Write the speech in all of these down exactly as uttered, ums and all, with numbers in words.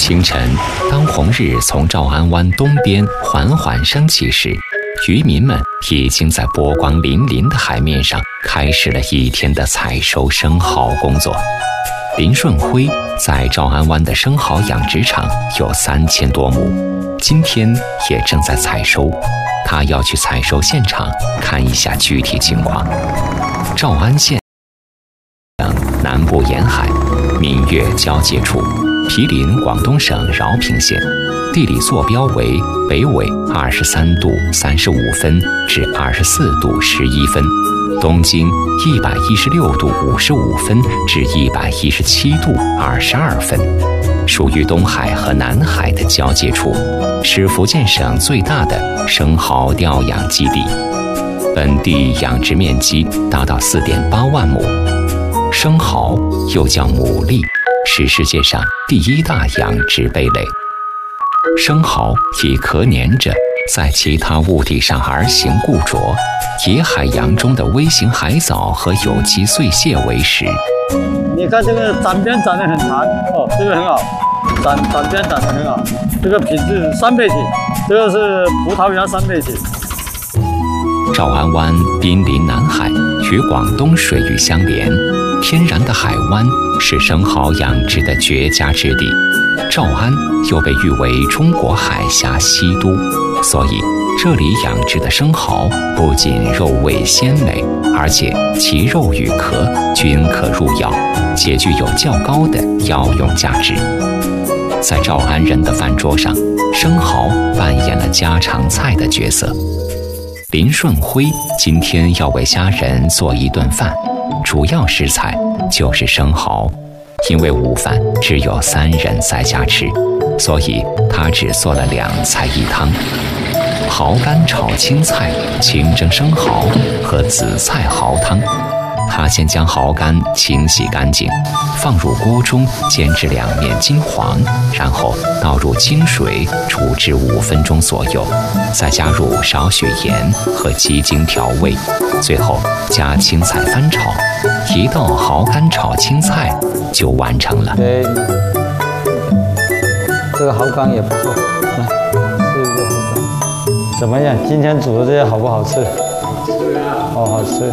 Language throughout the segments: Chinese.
清晨，当红日从赵安湾东边缓缓升起时，渔民们已经在波光粼粼的海面上开始了一天的采收生蚝工作。林顺辉在赵安湾的生蚝养殖场有三千多亩，今天也正在采收。他要去采收现场看一下具体情况。赵安县南部沿海，闽粤交界处，毗邻广东省饶平县，地理坐标为北纬二十三度三十五分至二十四度十一分，东经一百一十六度五十五分至一百一十七度二十二分，属于东海和南海的交界处，是福建省最大的生蚝调养基地，本地养殖面积达到四点八万亩。生蚝又叫牡蛎，是世界上第一大养殖贝类。生蚝以壳粘着，在其他物体上而行固着，野海洋中的微型海藻和有机碎屑为食。 你看这个长边长得很长哦，这个很好，长长边长得很好，这个品质三倍体，这个是葡萄牙三倍体。 赵安湾濒临南海，与广东水域相连，天然的海湾是生蚝养殖的绝佳之地。赵安又被誉为中国海峡西都，所以这里养殖的生蚝不仅肉味鲜美，而且其肉与壳均可入药，且具有较高的药用价值。在赵安人的饭桌上，生蚝扮演了家常菜的角色。林顺辉今天要为家人做一顿饭，主要食材就是生蚝。因为午饭只有三人在家吃，所以他只做了两菜一汤：蚝干炒青菜、清蒸生蚝和紫菜蚝汤。他先将蚝干清洗干净，放入锅中煎至两面金黄，然后倒入清水煮至五分钟左右，再加入少许盐和鸡精调味，最后加青菜翻炒，一道蚝干炒青菜就完成了。 对，这个蚝干也不错，来试一个蚝干，怎么样？今天煮的这些好不好吃？哦，好吃。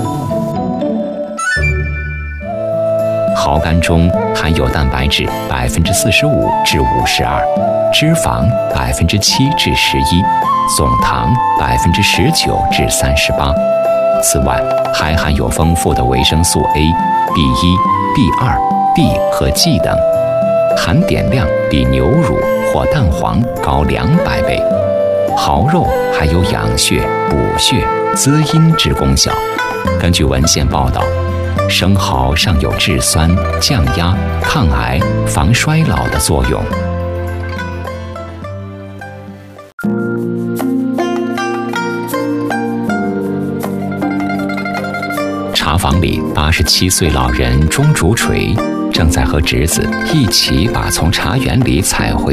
蚝干中含有蛋白质百分之四十五至五十二，脂肪百分之七至十一，总糖百分之十九至三十八。此外，还含有丰富的维生素 A、B 一、B 二、D 和 G 等，含碘量比牛乳或蛋黄高两百倍。蚝肉还有养血、补血、滋阴之功效。根据文献报道，生蚝尚有治酸、降压、抗癌、防衰老的作用。茶房里，八十七岁老人钟竹锤正在和侄子一起把从茶园里采回